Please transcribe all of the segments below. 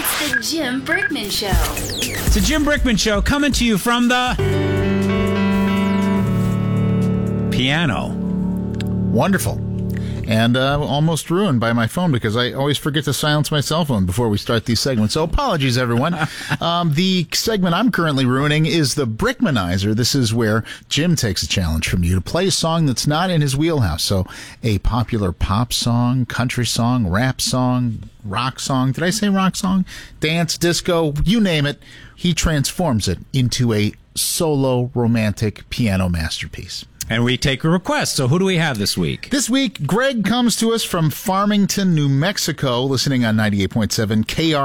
It's the Jim Brickman Show. It's the Jim Brickman Show coming to you from the piano. Wonderful. And almost ruined by my phone because I always forget to silence my cell phone before we start these segments. So apologies, everyone. The segment I'm currently ruining is the Brickmanizer. This is where Jim takes a challenge from you to play a song that's not in his wheelhouse. So a popular pop song, country song, rap song, rock song. Did I say rock song? Dance, disco, you name it. He transforms it into a solo romantic piano masterpiece. And we take a request. So who do we have this week? This week, Greg comes to us from Farmington, New Mexico, listening on 98.7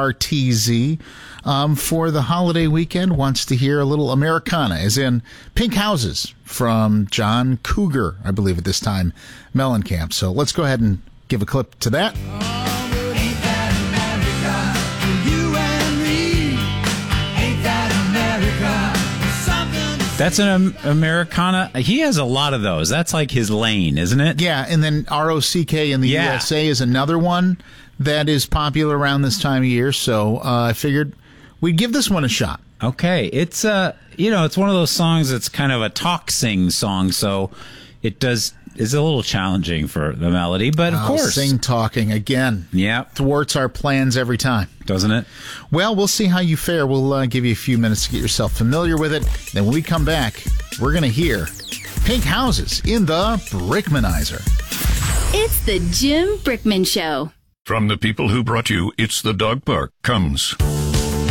KRTZ. For the holiday weekend, wants to hear a little Americana, as in Pink Houses from John Cougar, I believe at this time, Mellencamp. So let's go ahead and give a clip to that. That's an Americana. He has a lot of those. That's like his lane, isn't it? Yeah, and then ROCK in the USA is another one that is popular around this time of year. So I figured we'd give this one a shot. Okay, it's it's one of those songs that's kind of a talk sing song, so it's a little challenging for the melody, but of course. Sing talking again. Yeah. Thwarts our plans every time. Doesn't it? Well, we'll see how you fare. We'll give you a few minutes to get yourself familiar with it. Then when we come back, we're going to hear Pink Houses in the Brickmanizer. It's the Jim Brickman Show. From the people who brought you It's the Dog Park comes